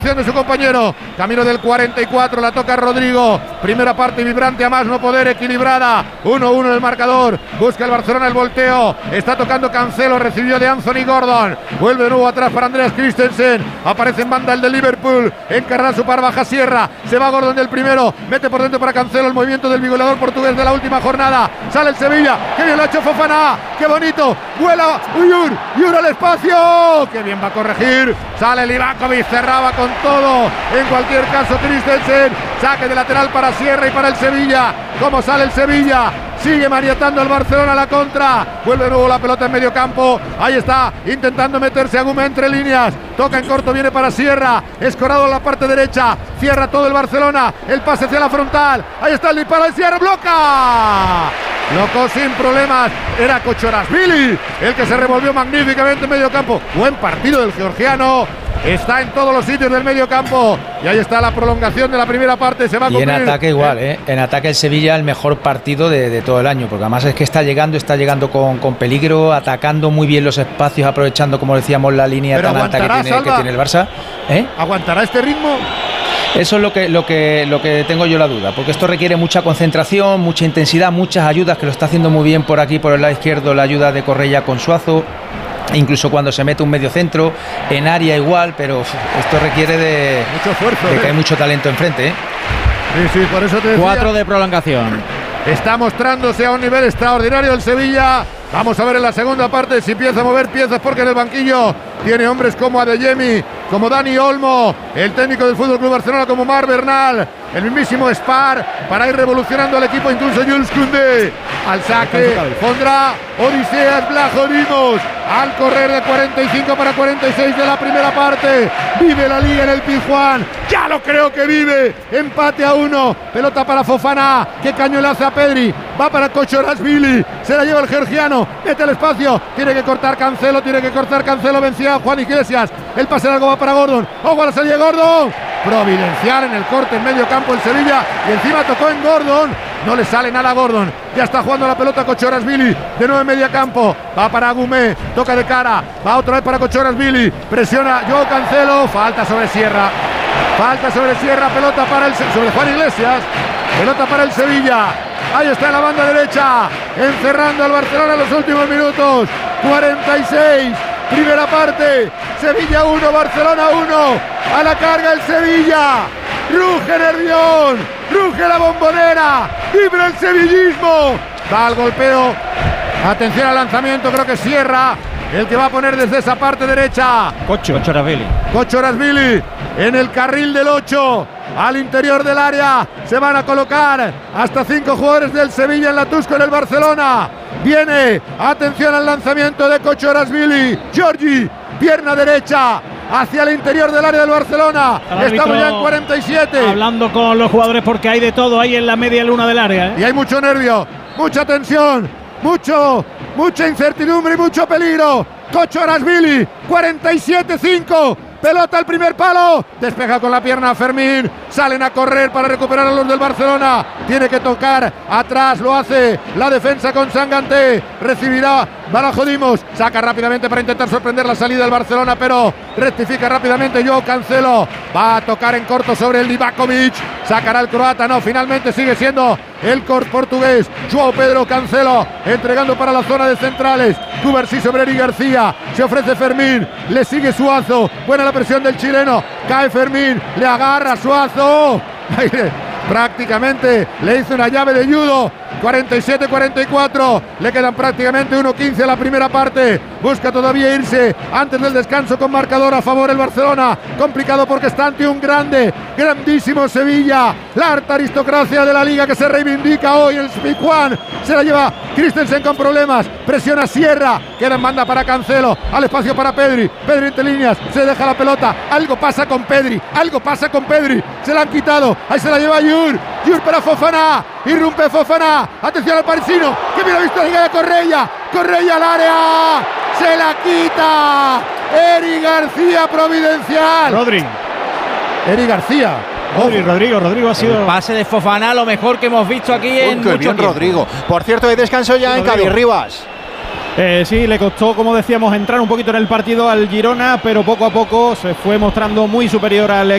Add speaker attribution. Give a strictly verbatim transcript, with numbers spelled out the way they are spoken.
Speaker 1: de su compañero, camino del cuarenta y cuatro, la toca Rodrigo, primera parte vibrante a más no poder, equilibrada, uno uno en el marcador, busca el Barcelona el volteo, está tocando Cancelo, recibió de Anthony Gordon, vuelve de nuevo atrás para Andreas Christensen, aparece en banda el de Liverpool, encarna su par baja Sierra, se va Gordon del primero, mete por dentro para Cancelo, el movimiento del bigoleador portugués de la última jornada, sale el Sevilla, que bien lo ha hecho Fofana, qué bonito, vuela Uyur, Uyur al espacio, que bien va a corregir, sale Livakovic, cerraba con todo, en cualquier caso Christensen, saque de lateral para Sierra y para el Sevilla, como sale el Sevilla, sigue maniatando el Barcelona a la contra, vuelve de nuevo la pelota en medio campo, ahí está, intentando meterse a Guma entre líneas, toca en corto, viene para Sierra, escorado en la parte derecha, cierra todo el Barcelona, el pase hacia la frontal, ahí está el disparo de Sierra, bloca, bloqueó sin problemas, era Kochorashvili, el que se revolvió magníficamente en medio campo, buen partido del georgiano, está en todos los sitios del medio campo y ahí está la prolongación de la primera parte, se va a
Speaker 2: y
Speaker 1: cumplir.
Speaker 2: en ataque igual, ¿eh? En ataque el Sevilla el mejor partido de, de todo el año, porque además es que está llegando, está llegando con, con peligro, atacando muy bien los espacios, aprovechando, como decíamos, la línea tan alta que tiene, que tiene el Barça. ¿Eh?
Speaker 1: ¿Aguantará este ritmo?
Speaker 2: Eso es lo que, lo que, lo que tengo yo la duda, porque esto requiere mucha concentración, mucha intensidad, muchas ayudas, que lo está haciendo muy bien por aquí, por el lado izquierdo, la ayuda de Correia con Suazo. Incluso cuando se mete un medio centro, en área igual, pero esto requiere de,
Speaker 1: mucho esfuerzo,
Speaker 2: de
Speaker 1: ¿eh?
Speaker 2: que hay mucho talento enfrente, ¿eh?
Speaker 1: Sí, sí, por eso te decía.
Speaker 3: Cuatro de prolongación.
Speaker 1: Está mostrándose a un nivel extraordinario el Sevilla. Vamos a ver en la segunda parte si empieza a mover piezas, porque en el banquillo tiene hombres como Adeyemi, como Dani Olmo, el técnico del F C Barcelona como Marc Bernal, el mismísimo Spar, para ir revolucionando al equipo, incluso Jules Koundé. Al saque pondrá Odiseas Blajorimos, al correr de cuarenta y cinco para cuarenta y seis de la primera parte. Vive la liga en el Pizjuán, ya lo creo que vive. Empate a uno, pelota para Fofana, que caño le hace a Pedri, va para Kochorashvili, se la lleva el georgiano, mete el espacio, tiene que cortar Cancelo, tiene que cortar Cancelo, vencía a Juan Iglesias, el pase largo va para Gordon, ojo a la salida de Gordon, providencial en el corte en medio campo el Sevilla, y encima tocó en Gordon, no le sale nada a Gordon, ya está jugando la pelota Kochorashvili, de nuevo en media campo, va para Gumé, toca de cara, va otra vez para Kochorashvili, presiona Joao Cancelo, falta sobre Sierra, falta sobre Sierra, pelota para el sobre Juan Iglesias, pelota para el Sevilla, ahí está en la banda derecha, encerrando al Barcelona en los últimos minutos, cuarenta y seis, primera parte, Sevilla uno, Barcelona uno, a la carga el Sevilla, ruge Nervión, ruge la Bombonera, vibra el sevillismo, va al golpeo, atención al lanzamiento, creo que Sierra, el que va a poner desde esa parte derecha,
Speaker 3: Cocho, Kochorashvili.
Speaker 1: Kochorashvili en el carril del ocho, al interior del área, se van a colocar hasta cinco jugadores del Sevilla en la Tusco en el Barcelona, viene, atención al lanzamiento de Kochorashvili, Giorgi, pierna derecha, hacia el interior del área del Barcelona, estamos ya en cuarenta y siete.
Speaker 4: Hablando con los jugadores porque hay de todo ahí en la media luna del área, ¿eh?
Speaker 1: Y hay mucho nervio, mucha tensión, mucho, mucha incertidumbre y mucho peligro. Kochorashvili, cuarenta y siete cinco, pelota al primer palo, despeja con la pierna Fermín, salen a correr para recuperar a los del Barcelona, tiene que tocar atrás, lo hace la defensa con Sanganté, recibirá Balajodimos, saca rápidamente para intentar sorprender la salida del Barcelona, pero rectifica rápidamente Joao Cancelo, va a tocar en corto sobre el Livakovic, sacará el croata, no, finalmente sigue siendo el cor portugués, Joao Pedro Cancelo, entregando para la zona de centrales, Cubarsí sobre Eric García, se ofrece Fermín, le sigue Suazo, buena la presión del chileno, cae Fermín, le agarra Suazo, prácticamente le hizo una llave de judo, cuarenta y siete cuarenta y cuatro, le quedan prácticamente uno quince a la primera parte, busca todavía irse antes del descanso con marcador a favor el Barcelona, complicado porque está ante un grande, grandísimo Sevilla, la alta aristocracia de la liga que se reivindica hoy, el Pizjuán, se la lleva Christensen con problemas, presiona Sierra, queda en banda para Cancelo, al espacio para Pedri, Pedri entre líneas, se deja la pelota, algo pasa con Pedri, algo pasa con Pedri, se la han quitado, ahí se la lleva Yur, Yur para Fofana, irrumpe Fofana, atención al parisino, que mira visto la Correia, Correia al área, se la quita, Eric García providencial,
Speaker 4: Rodri,
Speaker 1: Eric García,
Speaker 4: Rodri, Rodrigo, Rodrigo ha sido
Speaker 3: el pase de Fofana, lo mejor que hemos visto aquí en
Speaker 5: mucho bien
Speaker 3: tiempo.
Speaker 5: Rodrigo. Por cierto, hay descanso ya Rodrigo. En Cabirribas.
Speaker 4: Eh, sí, le costó, como decíamos, entrar un poquito en el partido al Girona, pero poco a poco se fue mostrando muy superior al